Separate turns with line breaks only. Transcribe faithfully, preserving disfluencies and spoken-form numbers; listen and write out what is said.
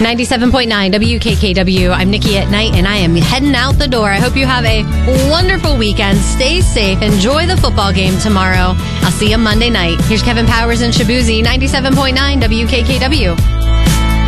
ninety-seven point nine W K K W. I'm Nikki at night, and I am heading out the door. I hope you have a wonderful weekend. Stay safe. Enjoy the football game tomorrow. I'll see you Monday night. Here's Kevin Powers and Shabuzi, ninety-seven point nine W K K W.